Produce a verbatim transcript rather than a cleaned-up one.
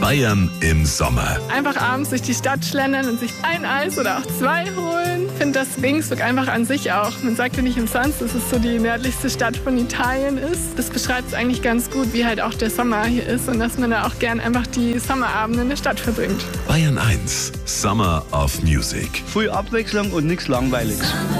Bayern im Sommer. Einfach abends durch die Stadt schlendern und sich ein Eis oder auch zwei holen. Ich finde das Regensburg einfach an sich auch. Man sagt ja nicht umsonst, dass es so die nördlichste Stadt von Italien ist. Das beschreibt es eigentlich ganz gut, wie halt auch der Sommer hier ist und dass man da auch gern einfach die Sommerabende in der Stadt verbringt. Bayern eins, Summer of Music. Viel Abwechslung und nichts Langweiliges.